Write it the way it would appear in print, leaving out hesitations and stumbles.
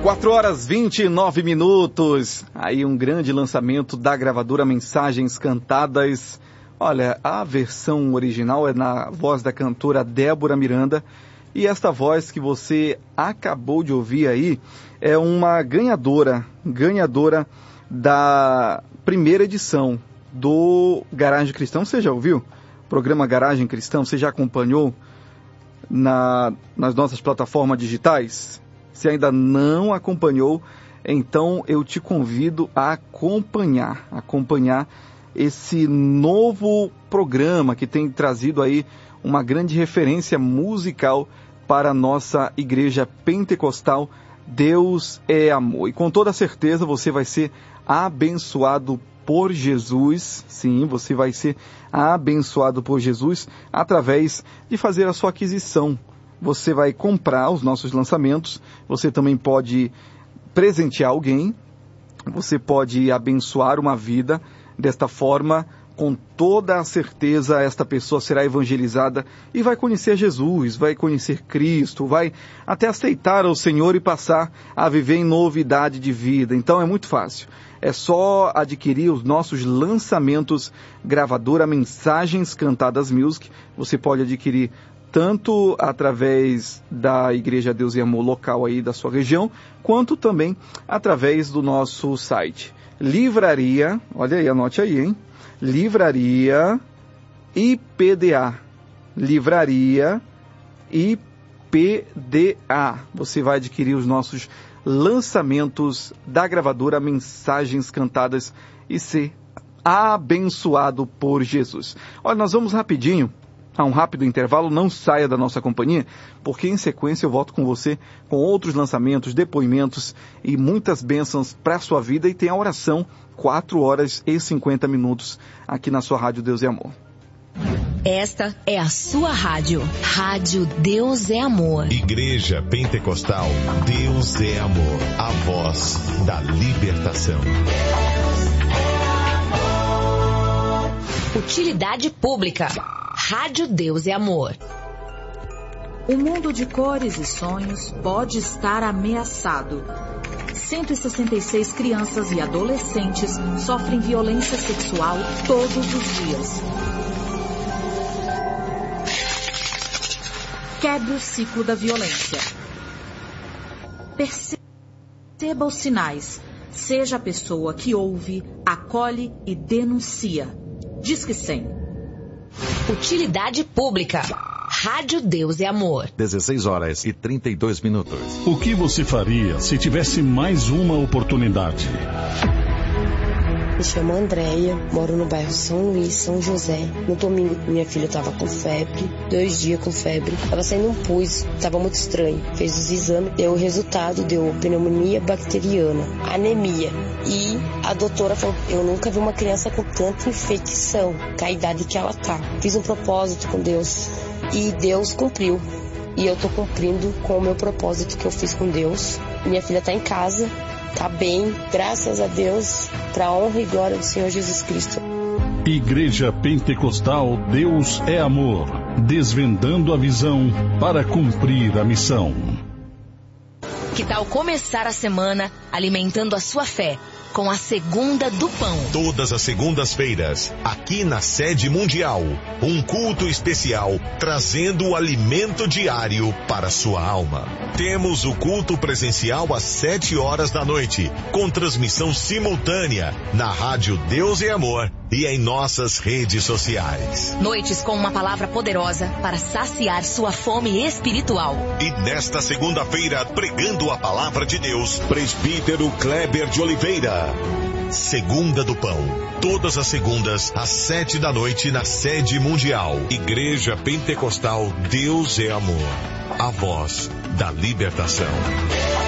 4h29. Aí um grande lançamento da gravadora Mensagens Cantadas. Olha, a versão original é na voz da cantora Débora Miranda. E esta voz que você acabou de ouvir aí é uma ganhadora da primeira edição do Garagem Cristão. Você já ouviu? Programa Garagem Cristão, você já acompanhou nas nossas plataformas digitais? Se ainda não acompanhou, então eu te convido a acompanhar esse novo programa que tem trazido aí uma grande referência musical para a nossa igreja pentecostal. Deus é amor. E com toda certeza você vai ser abençoado por Jesus. Sim, você vai ser abençoado por Jesus através de fazer a sua aquisição. Você vai comprar os nossos lançamentos, você também pode presentear alguém, você pode abençoar uma vida. Desta forma, com toda a certeza, esta pessoa será evangelizada e vai conhecer Jesus, vai conhecer Cristo, vai até aceitar o Senhor e passar a viver em novidade de vida. Então é muito fácil. É só adquirir os nossos lançamentos, gravadora Mensagens Cantadas Music. Você pode adquirir tanto através da Igreja Deus e Amor local aí da sua região, quanto também através do nosso site. Livraria, olha aí, anote aí, hein? Livraria IPDA. Livraria IPDA. Você vai adquirir os nossos lançamentos da gravadora Mensagens Cantadas e ser abençoado por Jesus. Olha, nós vamos rapidinho a um rápido intervalo. Não saia da nossa companhia, porque em sequência eu volto com você com outros lançamentos, depoimentos e muitas bênçãos para a sua vida. E tem a oração 4h50 aqui na sua Rádio Deus é Amor. Esta é a sua rádio. Rádio Deus é Amor. Igreja Pentecostal Deus é Amor. A voz da libertação. Utilidade pública. Rádio Deus é Amor. O mundo de cores e sonhos pode estar ameaçado. 166 crianças e adolescentes sofrem violência sexual todos os dias. Quebre o ciclo da violência. Perceba os sinais. Seja a pessoa que ouve, acolhe e denuncia. Disque 100. Utilidade pública. Rádio Deus é Amor. 16h32. O que você faria se tivesse mais uma oportunidade? Me chamo Andréia, moro no bairro São Luís, São José. No domingo, minha filha estava com febre, 2 dias com febre. Estava saindo um pus, estava muito estranho. Fez os exames, deu o resultado, deu pneumonia bacteriana, anemia. E a doutora falou, eu nunca vi uma criança com tanta infecção, com a idade que ela tá. Fiz um propósito com Deus e Deus cumpriu. E eu tô cumprindo com o meu propósito que eu fiz com Deus. Minha filha tá em casa. Tá bem, graças a Deus, para a honra e glória do Senhor Jesus Cristo. Igreja Pentecostal Deus é Amor, desvendando a visão para cumprir a missão. Que tal começar a semana alimentando a sua fé com a Segunda do Pão? Todas as segundas-feiras, aqui na sede mundial, um culto especial trazendo o alimento diário para sua alma. Temos o culto presencial às 7h da noite, com transmissão simultânea na Rádio Deus e Amor e em nossas redes sociais. Noites com uma palavra poderosa para saciar sua fome espiritual. E nesta segunda-feira, pregando a palavra de Deus, presbítero Kleber de Oliveira. Segunda do Pão. Todas as segundas, às 7 da noite, na sede mundial. Igreja Pentecostal Deus é Amor. A voz da libertação.